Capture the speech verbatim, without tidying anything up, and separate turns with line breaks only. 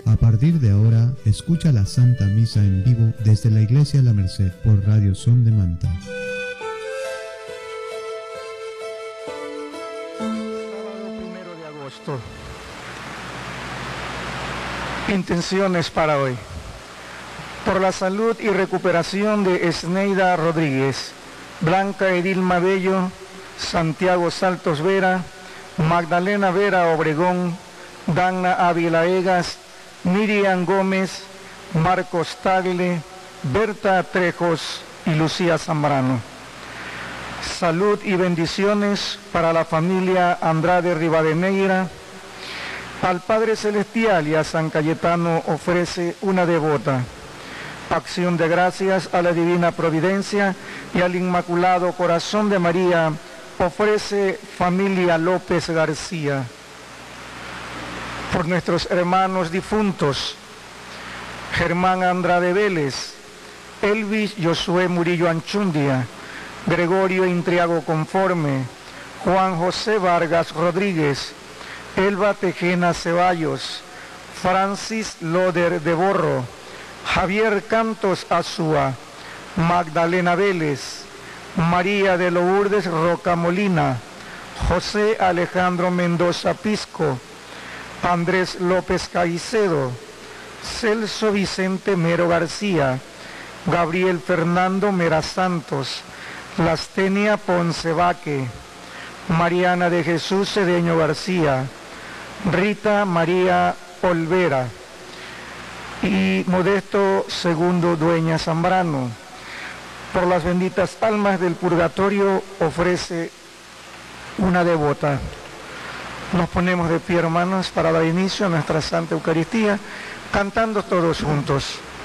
A partir de ahora, escucha la Santa Misa en vivo desde la Iglesia La Merced por Radio Son de Manta.
Sábado primero de agosto. Intenciones para hoy. Por la salud y recuperación de Esneida Rodríguez, Blanca Edilma Bello, Santiago Saltos Vera, Magdalena Vera Obregón, Dana Ávila Egas, Miriam Gómez, Marcos Tagle, Berta Trejos y Lucía Zambrano. Salud y bendiciones para la familia Andrade Rivadeneira. Al Padre Celestial y a San Cayetano ofrece una devota. Acción de gracias a la Divina Providencia y al Inmaculado Corazón de María ofrece familia López García. Por nuestros hermanos difuntos, Germán Andrade Vélez, Elvis Josué Murillo Anchundia, Gregorio Intriago Conforme, Juan José Vargas Rodríguez, Elba Tejena Ceballos, Francis Loder de Borro, Javier Cantos Azúa, Magdalena Vélez, María de Lourdes Roca Molina, José Alejandro Mendoza Pisco, Andrés López Caicedo, Celso Vicente Mero García, Gabriel Fernando Mera Santos, Lastenia Ponce Vaque, Mariana de Jesús Cedeño García, Rita María Olvera y Modesto Segundo Dueña Zambrano. Por las benditas almas del purgatorio ofrece una devota. Nos ponemos de pie, hermanos, para dar inicio a nuestra Santa Eucaristía, cantando todos juntos.